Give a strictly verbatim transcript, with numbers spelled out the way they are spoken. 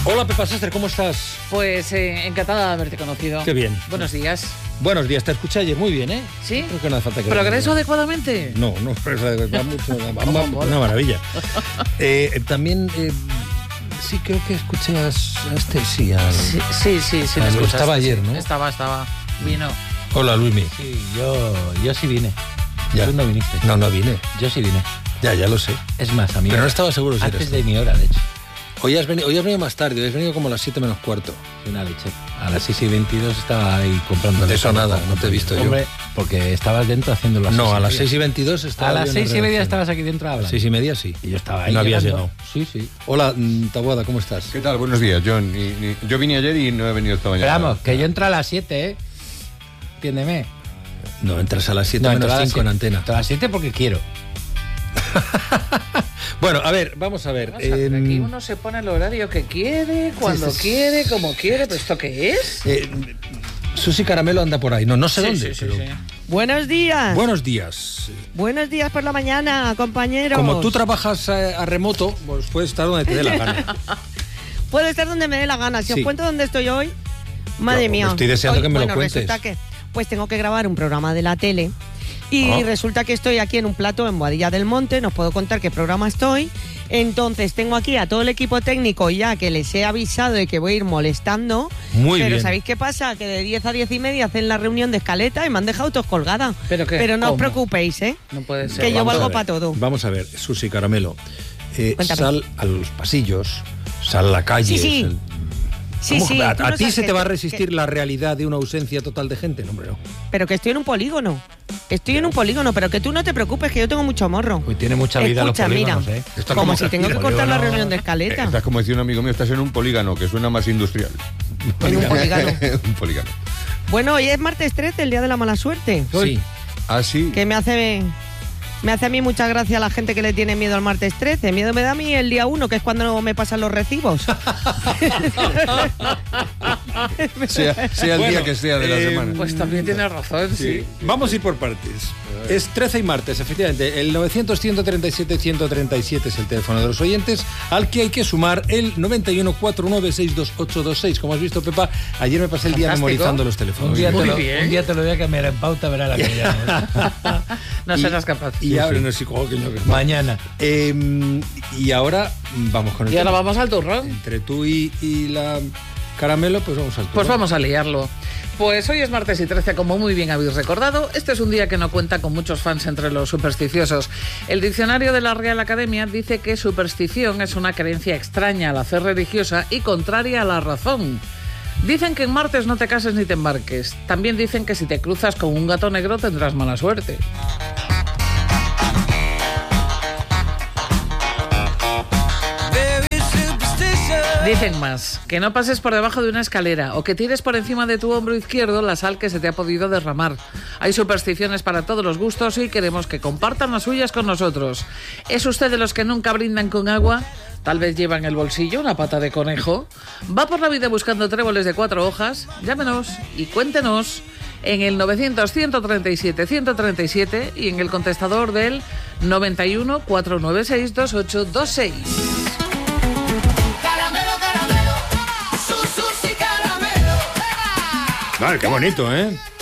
Hola, Pepa Sastre, ¿cómo estás? Pues eh, encantada de haberte conocido. Qué bien. Buenos días. Buenos días, te escuché ayer muy bien, ¿eh? ¿Sí? Creo que no hace falta que... ¿Progreso adecuadamente? No, no, progreso adecuadamente. Va mucho, va, va, una maravilla. eh, también, eh, sí, creo que escuché a, a este, sí, a... Sí, sí, sí, sí. a, estaba ayer, ¿no? Estaba, estaba. Vino. Hola, Luismi. Sí, yo, yo sí vine. Ya. Tú no viniste. No, no vine. Yo sí vine. Ya, ya lo sé. Es más, amigo. Pero no estaba seguro si Antes eres de tú. mi hora, de hecho. Hoy has, venido, hoy has venido más tarde, hoy has venido como a las siete menos cuarto. Una leche. A las seis y veintidós estaba ahí comprando. De eso nada, no te he visto yo. Hombre, porque estabas dentro haciendo las No, seis a y las media. seis y veintidós estaba A yo las en seis la y media redacción. estabas aquí dentro hablando. Seis y media sí. Y yo estaba ahí. No habías llegando. llegado. Sí, sí. Hola, mm, Taboada, ¿cómo estás? ¿Qué tal? Buenos días, John. Y, y, yo vine ayer y no he venido esta mañana. Pero vamos, que yo entro a las siete, ¿eh? Entiéndeme. No, entras a las siete No, menos entro a las cinco en siete. antena. Entro a las siete porque quiero. Bueno, a ver, vamos a ver. Vamos a ver, eh, aquí uno se pone el horario que quiere, cuando sí, sí. quiere, como quiere. ¿Pero esto qué es? eh, Susi Caramelo anda por ahí. No, no sé Sí, dónde. sí, sí, pero... sí. Buenos días. Buenos días. Buenos días por la mañana, compañeros. Como tú trabajas a, a remoto, pues puedes estar donde te dé la gana. Puedo estar donde me dé la gana. Si Sí. os cuento dónde estoy hoy, madre Claro, mía. estoy deseando Hoy- que me lo bueno, cuentes. Resulta que pues tengo que grabar un programa de la tele y Ah. resulta que estoy aquí en un plató en Boadilla del Monte. No os puedo contar qué programa estoy. Entonces tengo aquí a todo el equipo técnico ya que les he avisado de que voy a ir molestando. Muy Pero bien. ¿sabéis qué pasa? Que de diez a diez y media hacen la reunión de escaleta y me han dejado todos colgada. ¿Pero qué? Pero no os ¿Cómo? preocupéis, ¿eh? No puede ser. Que yo Vamos a valgo ver, para todo. Vamos a ver, Susi Caramelo. eh, Cuéntame. sal a los pasillos, sal a la calle. Sí, sí. sal- Sí, ¿Cómo? sí. ¿A, tú a no ti sabes se que- te va a que- resistir la realidad de una ausencia total de gente? No, hombre, no. Pero que estoy en un polígono. Estoy en un polígono, pero que tú no te preocupes, que yo tengo mucho morro. Pues tiene mucha vida Escucha, los mira, polígonos, ¿eh? Está como como- si tengo que el cortar la polígono- reunión de Eh, escaleta. Estás como decía un amigo mío, estás en un polígono, que suena más industrial. En un polígono. un polígono. Bueno, hoy es martes trece, el día de la mala suerte. Sí. Ah, sí. Que me hace me hace a mí mucha gracia la gente que le tiene miedo al martes trece. Miedo me da a mí el día uno, que es cuando me pasan los recibos. Sea, sea el Bueno, día que sea de la eh, semana. Pues también tienes razón, sí. Vamos a ir por partes. Es trece y martes, efectivamente. El novecientos, ciento treinta y siete, ciento treinta y siete es el teléfono de los oyentes, al que hay que sumar el noventa y uno, cuatro nueve seis, dos ocho dos seis. Como has visto, Pepa, ayer me pasé el día Fantástico. memorizando los teléfonos. Un día, te Muy lo, bien. un día te lo voy a cambiar en pauta, verá la que ya. No Y- serás capaz. Y ahora no sé cómo que no, que no. Mañana. Eh, y ahora vamos con el Y ahora tema. vamos al turrón. Entre tú y, y la Caramelo, pues vamos al turno. Pues vamos a liarlo. Pues hoy es martes y trece, como muy bien habéis recordado. Este es un día que no cuenta con muchos fans entre los supersticiosos. El diccionario de la Real Academia dice que superstición es una creencia extraña a la fe religiosa y contraria a la razón. Dicen que en martes no te cases ni te embarques. También dicen que si te cruzas con un gato negro tendrás mala suerte. Dicen más, que no pases por debajo de una escalera o que tires por encima de tu hombro izquierdo la sal que se te ha podido derramar. Hay supersticiones para todos los gustos y queremos que compartan las suyas con nosotros. ¿Es usted de los que nunca brindan con agua? Tal vez lleva en el bolsillo una pata de conejo. ¿Va por la vida buscando tréboles de cuatro hojas? Llámenos y cuéntenos en el novecientos, ciento treinta y siete, ciento treinta y siete y en el contestador del noventa y uno, cuatro nueve seis, dos ocho dos seis. Vale, qué bonito, ¿eh?